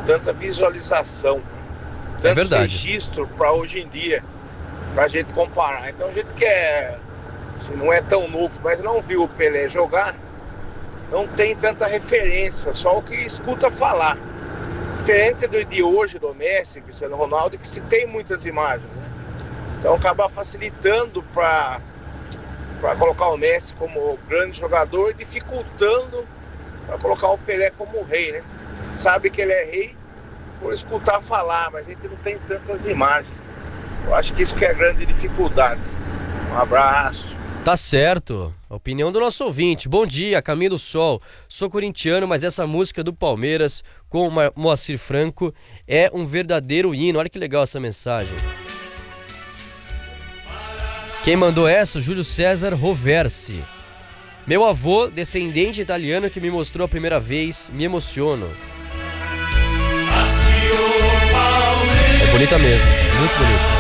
tanta visualização, tanto registro para hoje em dia, para a gente comparar. Então a gente quer, se não é tão novo, mas não viu o Pelé jogar, não tem tanta referência, só o que escuta falar. Diferente do de hoje, do Messi, Cristiano Ronaldo, que se tem muitas imagens, né? Então acaba facilitando para colocar o Messi como grande jogador e dificultando para colocar o Pelé como rei, né? Sabe que ele é rei por escutar falar, mas a gente não tem tantas imagens. Eu acho que isso que é a grande dificuldade. Um abraço. Tá certo. A opinião do nosso ouvinte. Bom dia, Caminho do Sol. Sou corintiano, mas essa música do Palmeiras com o Moacir Franco é um verdadeiro hino. Olha que legal essa mensagem. Quem mandou essa? Júlio César Roversi. Meu avô, descendente italiano que me mostrou a primeira vez, me emociono. É bonita mesmo, muito bonita.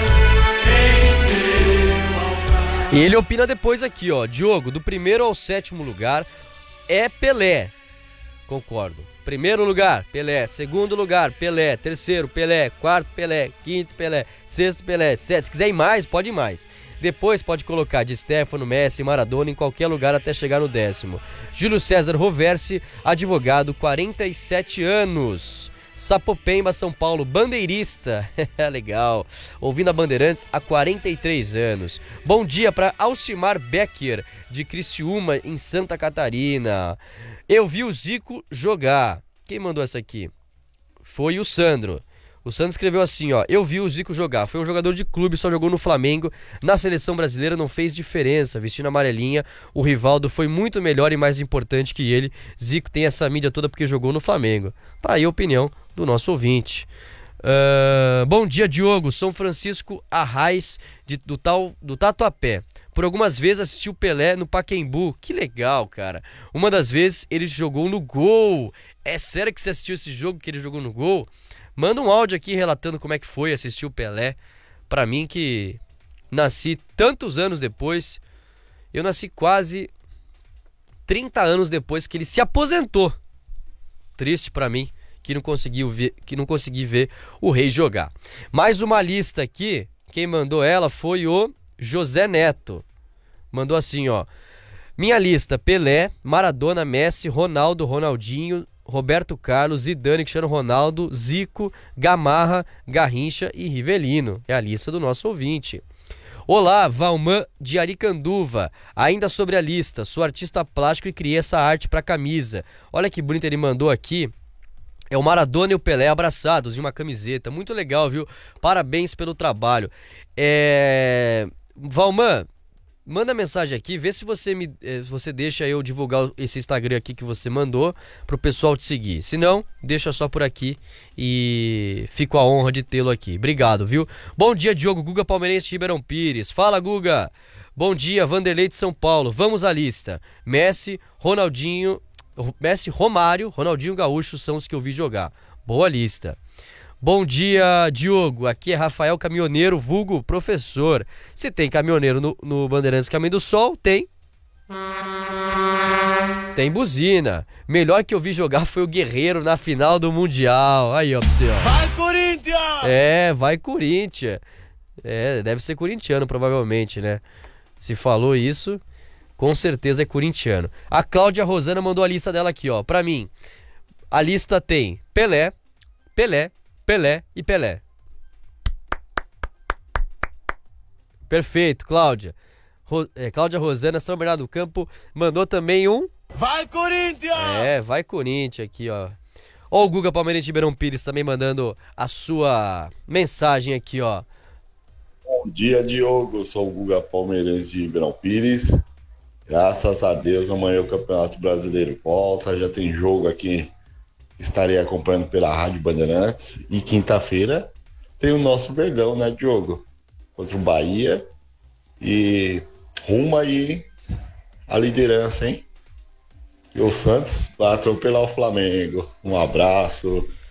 E ele opina depois aqui, ó. Diogo, do primeiro ao sétimo lugar é Pelé. Concordo. Primeiro lugar, Pelé. Segundo lugar, Pelé. Terceiro, Pelé. Quarto, Pelé. Quinto, Pelé. Sexto, Pelé. Sétimo. Se quiser ir mais, pode ir mais. Depois pode colocar de Stefano, Messi, Maradona em qualquer lugar até chegar no 10º. Júlio César Roversi, advogado, 47 anos. Sapopemba, São Paulo, bandeirista. Legal. Ouvindo a Bandeirantes há 43 anos. Bom dia para Alcimar Becker, de Criciúma, em Santa Catarina. Eu vi o Zico jogar. Quem mandou essa aqui? Foi o Sandro. O Sandro escreveu assim, ó. Eu vi o Zico jogar. Foi um jogador de clube, só jogou no Flamengo. Na seleção brasileira não fez diferença. Vestindo amarelinha, o Rivaldo foi muito melhor e mais importante que ele. Zico tem essa mídia toda porque jogou no Flamengo. Tá aí a opinião do nosso ouvinte. Bom dia, Diogo. São Francisco Arraiz, do Tatuapé. Por algumas vezes assisti o Pelé no Pacaembu. Que legal, cara. Uma das vezes ele jogou no gol. É sério que você assistiu esse jogo que ele jogou no gol? Manda um áudio aqui relatando como é que foi assistir o Pelé. Pra mim que nasci tantos anos depois. Eu nasci quase 30 anos depois que ele se aposentou. Triste pra mim que não consegui ver o Rei jogar. Mais uma lista aqui. Quem mandou ela foi o José Neto. Mandou assim, ó. Minha lista: Pelé, Maradona, Messi, Ronaldo, Ronaldinho, Roberto Carlos, Zidane, Cristiano Ronaldo, Zico, Gamarra, Garrincha e Rivelino. É a lista do nosso ouvinte. Olá, Valmã de Aricanduva. Ainda sobre a lista, sou artista plástico e criei essa arte para camisa. Olha que bonito ele mandou aqui. É o Maradona e o Pelé abraçados em uma camiseta. Muito legal, viu? Parabéns pelo trabalho. Valmã, manda mensagem aqui, vê se você deixa eu divulgar esse Instagram aqui que você mandou pro pessoal te seguir. Se não, deixa só por aqui e fico a honra de tê-lo aqui. Obrigado, viu? Bom dia, Diogo. Guga Palmeirense de Ribeirão Pires. Fala, Guga. Bom dia, Vanderlei de São Paulo. Vamos à lista. Messi, Romário, Ronaldinho Gaúcho são os que eu vi jogar. Boa lista. Bom dia, Diogo. Aqui é Rafael Caminhoneiro, vulgo professor. Se tem caminhoneiro no Bandeirantes Caminho do Sol, tem. Tem buzina. Melhor que eu vi jogar foi o Guerreiro na final do Mundial. Aí, ó, pra você, ó. Vai, Corinthians! Vai, Corinthians. Deve ser corintiano, provavelmente, né? Se falou isso, com certeza é corintiano. A Cláudia Rosana mandou a lista dela aqui, ó. Pra mim, a lista tem Pelé e Pelé. Perfeito, Cláudia. Cláudia Rosana, São Bernardo do Campo, mandou também um... Vai, Corinthians! Vai, Corinthians aqui, ó. Ó, o Guga Palmeirense de Ribeirão Pires também mandando a sua mensagem aqui, ó. Bom dia, Diogo. Eu sou o Guga Palmeirense de Ribeirão Pires. Graças a Deus, amanhã o Campeonato Brasileiro volta. Já tem jogo aqui. Estarei acompanhando pela Rádio Bandeirantes. E quinta-feira tem o nosso Verdão, né, Diogo? Contra o Bahia. E rumo aí a liderança, hein? E o Santos vai atropelar o Flamengo. Um abraço.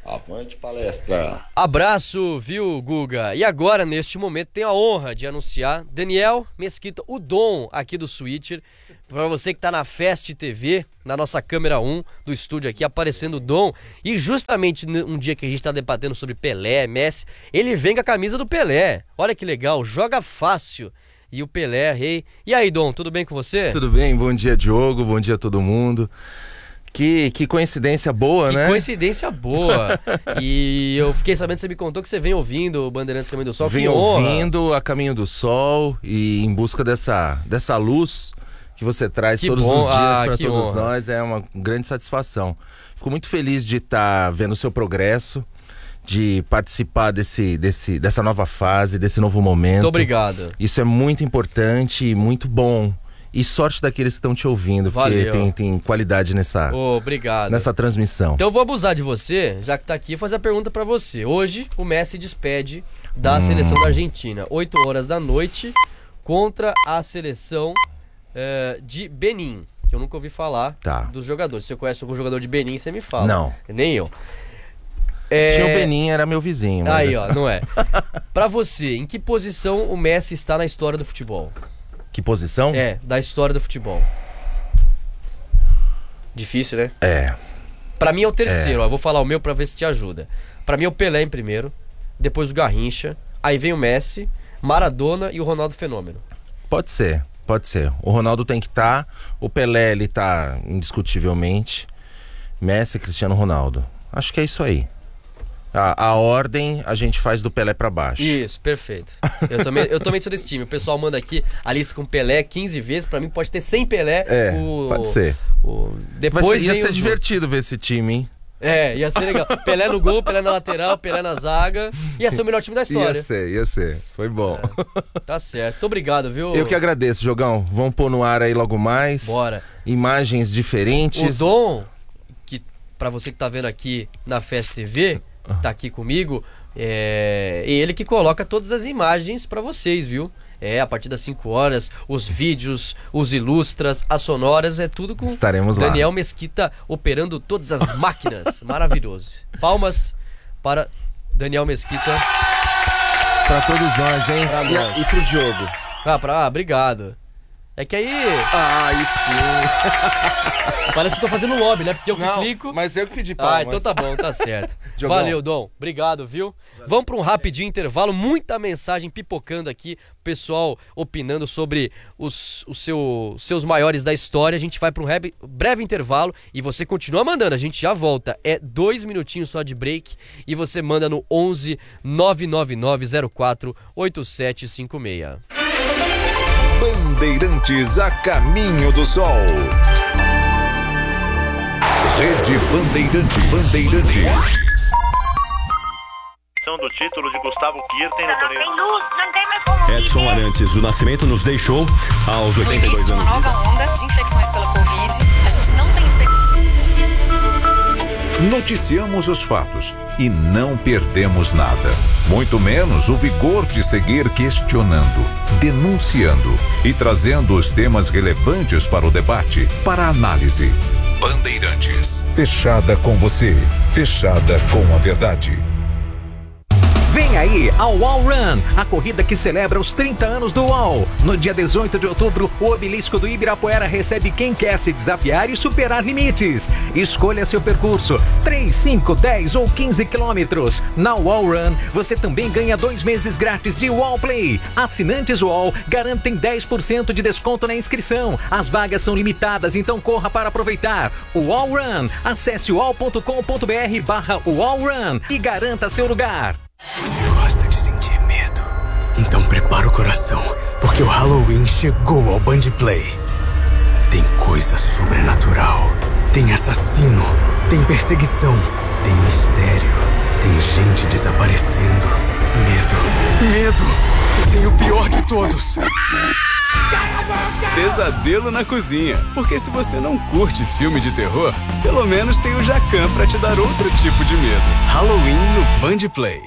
Avante palestra. Abraço, viu, Guga? E agora, neste momento, tenho a honra de anunciar Daniel Mesquita, o Dom aqui do Switcher. Para você que tá na Fest TV, na nossa câmera 1 do estúdio aqui, aparecendo o Dom. E justamente um dia que a gente tá debatendo sobre Pelé, Messi, ele vem com a camisa do Pelé. Olha que legal, joga fácil. E o Pelé, rei. E aí, Dom, tudo bem com você? Tudo bem, bom dia, Diogo, bom dia a todo mundo. Que coincidência boa, né? Que coincidência boa. E eu fiquei sabendo, você me contou que você vem ouvindo o Bandeirantes Caminho do Sol. Vem ouvindo a Caminho do Sol e em busca dessa luz que você traz todos os dias para todos nós. É uma grande satisfação. Fico muito feliz de estar vendo o seu progresso, de participar dessa nova fase, desse novo momento. Muito obrigado. Isso é muito importante e muito bom. E sorte daqueles que estão te ouvindo, Valeu. Porque tem qualidade nessa transmissão. Então eu vou abusar de você, já que tá aqui, e fazer a pergunta pra você. Hoje o Messi despede da seleção da Argentina, 8 horas da noite, contra a seleção de Benin, que eu nunca ouvi falar dos jogadores. Se você conhece algum jogador de Benin, você me fala. Não. Nem eu. Tinha o Benin, era meu vizinho. Mas aí, ó, não é. Pra você, em que posição o Messi está na história do futebol? Que posição? Da história do futebol. Difícil, né? Pra mim é o terceiro, ó, eu vou falar o meu pra ver se te ajuda. Pra mim é o Pelé em primeiro, depois o Garrincha, aí vem o Messi, Maradona e o Ronaldo Fenômeno. Pode ser. O Ronaldo tem que estar, o Pelé ele tá indiscutivelmente, Messi, Cristiano Ronaldo. Acho que é isso aí. A ordem a gente faz do Pelé pra baixo. Isso, perfeito. Eu também sou desse time. O pessoal manda aqui a lista com Pelé 15 vezes. Pra mim pode ter 100 Pelé. Pode ser. Depois ia ser divertido ver esse time, hein? Ia ser legal. Pelé no gol, Pelé na lateral, Pelé na zaga. Ia ser o melhor time da história. Ia ser. Foi bom. Tá certo. Muito obrigado, viu? Eu que agradeço, Jogão. Vamos pôr no ar aí logo mais. Bora. Imagens diferentes. O Dom, que pra você que tá vendo aqui na Fest TV, tá aqui comigo, e ele que coloca todas as imagens pra vocês, viu? A partir das 5 horas, os vídeos, os ilustras, as sonoras, é tudo com Estaremos Daniel lá. Mesquita operando todas as máquinas. Maravilhoso. Palmas para Daniel Mesquita. Pra todos nós, hein? E pro Diogo. Obrigado. É que aí... Aí sim. Parece que eu tô fazendo lobby, né? Porque eu que clico... mas eu que pedi palmas. Então tá bom, tá certo. Valeu, Dom. Obrigado, viu? Vamos pra um rapidinho intervalo. Muita mensagem pipocando aqui. Pessoal opinando sobre os seus maiores da história. A gente vai pra um breve intervalo e você continua mandando. A gente já volta. 2 minutinhos só de break. E você manda no 11 999 04 8756. Bandeirantes a caminho do sol. Rede Bandeirantes. Do título de Gustavo Kirten no torneio. Tem luz, não tem mais como Edson Arantes do Nascimento nos deixou aos 82 anos. Uma nova onda de infecções pela Covid. A gente não tem Noticiamos os fatos e não perdemos nada. Muito menos o vigor de seguir questionando, denunciando e trazendo os temas relevantes para o debate, para a análise. Bandeirantes. Fechada com você. Fechada com a verdade. Vem aí a UOL Run, a corrida que celebra os 30 anos do UOL. No dia 18 de outubro, o obelisco do Ibirapuera recebe quem quer se desafiar e superar limites. Escolha seu percurso, 3, 5, 10 ou 15 quilômetros. Na UOL Run, você também ganha 2 meses grátis de UOL Play. Assinantes UOL garantem 10% de desconto na inscrição. As vagas são limitadas, então corra para aproveitar. UOL Run, acesse uol.com.br/UOL Run e garanta seu lugar. Você gosta de sentir medo? Então prepara o coração, porque o Halloween chegou ao Band Play. Tem coisa sobrenatural, tem assassino, tem perseguição, tem mistério, tem gente desaparecendo. Medo. E tem o pior de todos. Pesadelo na cozinha, porque se você não curte filme de terror, pelo menos tem o Jacan pra te dar outro tipo de medo. Halloween no Band Play.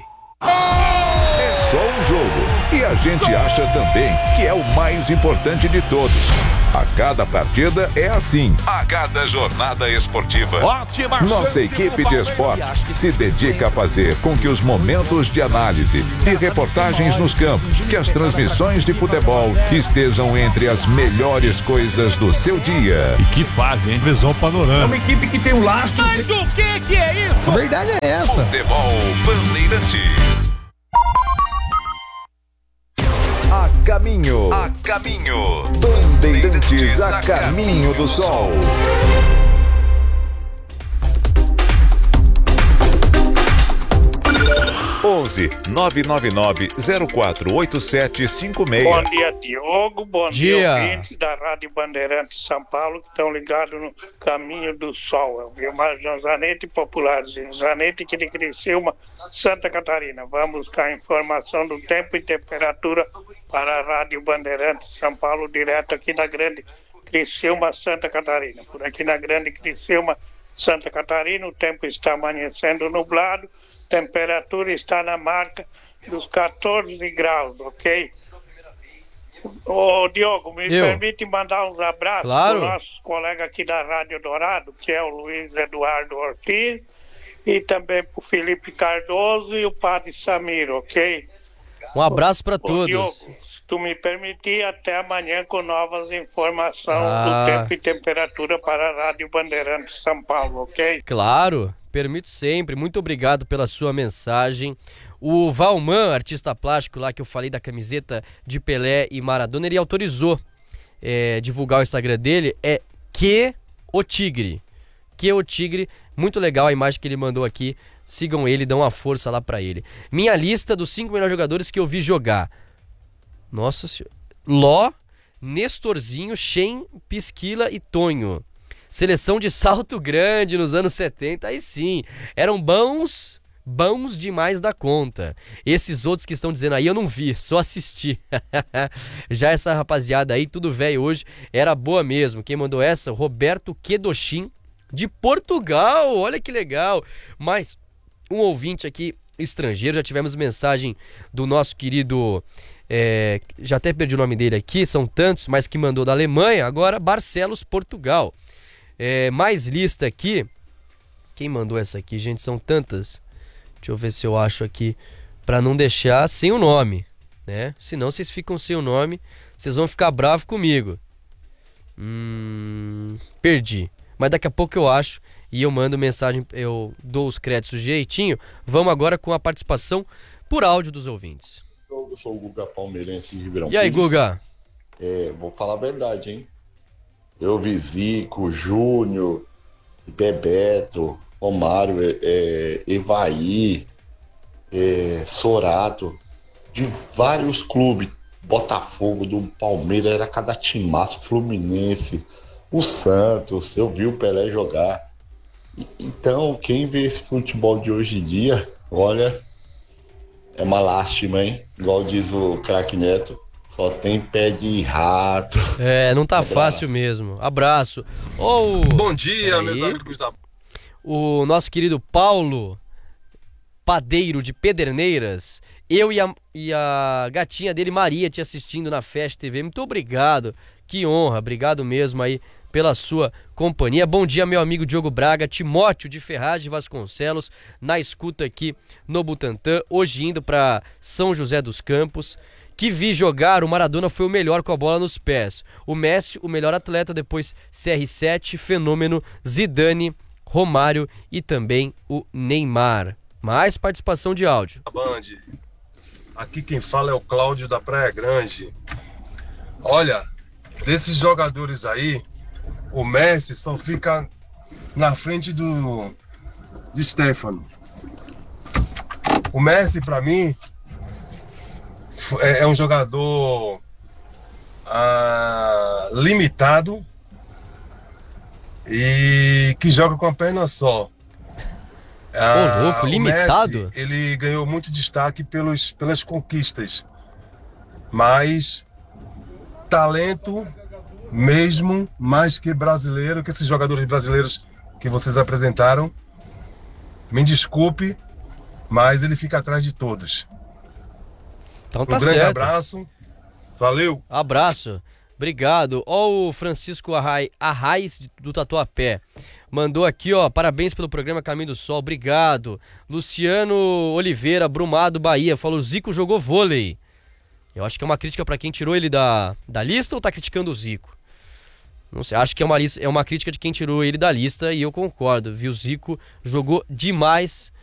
É só um jogo e a gente acha também que é o mais importante de todos. A cada partida é assim. A cada jornada esportiva. Ótima Nossa equipe de esportes se dedica a fazer com que os momentos de análise e reportagens nos campos, que as transmissões de futebol estejam entre as melhores coisas do seu dia. E que fase, hein? Visão panorâmica. É uma equipe que tem um lastro. Mas o que é isso? A verdade é essa. Futebol Bandeirantes. A caminho. Bandeirantes a caminho do sol. 11-999-048756. Bom dia, Diogo. Bom dia, ouvintes da Rádio Bandeirantes São Paulo, que estão ligados no Caminho do Sol. Eu vi mais um Zanete popularzinho. Zanete que de Criciúma, Santa Catarina. Vamos buscar a informação do tempo e temperatura para a Rádio Bandeirantes São Paulo, direto aqui da Grande Criciúma, Santa Catarina. Por aqui na Grande Criciúma, Santa Catarina, o tempo está amanhecendo nublado. Temperatura está na marca dos 14 graus, ok? Ô Diogo, me permite mandar uns abraços para os nossos colegas aqui da Rádio Dourado, que é o Luiz Eduardo Ortiz, e também para o Felipe Cardoso e o Padre Samir, ok? Um abraço para todos. Diogo, se tu me permitir, até amanhã com novas informações do tempo e temperatura para a Rádio Bandeirantes São Paulo, ok? Claro, permito sempre. Muito obrigado pela sua mensagem. O Valman, artista plástico lá que eu falei da camiseta de Pelé e Maradona, ele autorizou divulgar o Instagram dele, é Que o Tigre. Muito legal a imagem que ele mandou aqui. Sigam ele, dão uma força lá pra ele. Minha lista dos 5 melhores jogadores que eu vi jogar. Nossa senhora. Ló, Nestorzinho, Shen, Pisquila e Tonho. Seleção de Salto Grande nos anos 70, aí sim. Eram bons demais da conta. Esses outros que estão dizendo aí eu não vi, só assisti. Já essa rapaziada aí, tudo velho hoje, era boa mesmo. Quem mandou essa? Roberto Quedochin, de Portugal. Olha que legal. Mas um ouvinte aqui estrangeiro, já tivemos mensagem do nosso querido, já até perdi o nome dele aqui, são tantos, mas que mandou da Alemanha, agora Barcelos, Portugal. Mais lista aqui. Quem mandou essa aqui, gente? São tantas. Deixa eu ver se eu acho aqui, pra não deixar sem o nome, né? Senão vocês ficam sem o nome, vocês vão ficar bravos comigo. Perdi. Mas daqui a pouco eu acho e eu mando mensagem, eu dou os créditos direitinho. Vamos agora com a participação por áudio dos ouvintes. Eu sou o Guga Palmeirense de Ribeirão Pires. E aí, Guga? Vou falar a verdade, hein? Eu vi Zico, Júnior, Bebeto, Romário, Evaí, Sorato, de vários clubes. Botafogo, do Palmeiras, era cada timaço, Fluminense, o Santos, eu vi o Pelé jogar. Então, quem vê esse futebol de hoje em dia, olha, é uma lástima, hein? Igual diz o craque Neto, só tem pé de rato. Não tá fácil mesmo. Abraço. Bom dia, meus amigos da... O nosso querido Paulo Padeiro de Pederneiras, eu e a gatinha dele, Maria, te assistindo na Fast TV. Muito obrigado, que honra, obrigado mesmo aí pela sua companhia. Bom dia, meu amigo Diogo Braga, Timóteo de Ferraz de Vasconcelos, na escuta aqui no Butantã, hoje indo para São José dos Campos. Que vi jogar, o Maradona foi o melhor com a bola nos pés. O Messi, o melhor atleta, depois CR7, Fenômeno, Zidane, Romário e também o Neymar. Mais participação de áudio. Band, aqui quem fala é o Cláudio da Praia Grande. Olha, desses jogadores aí, o Messi só fica na frente de Stefano. O Messi, pra mim, é um jogador limitado e que joga com a perna só. Louco, limitado? O Messi, ele ganhou muito destaque pelas conquistas, mas talento mesmo, mais que brasileiro, que esses jogadores brasileiros que vocês apresentaram, me desculpe, mas ele fica atrás de todos. Então tá grande certo. Abraço, valeu. Abraço. Obrigado. Ó, o Francisco Arraiz do Tatuapé. Mandou aqui, ó, parabéns pelo programa Caminho do Sol, obrigado. Luciano Oliveira, Brumado, Bahia, falou, o Zico jogou vôlei. Eu acho que é uma crítica pra quem tirou ele da lista ou tá criticando o Zico? Não sei, acho que é uma crítica de quem tirou ele da lista e eu concordo, viu? O Zico jogou demais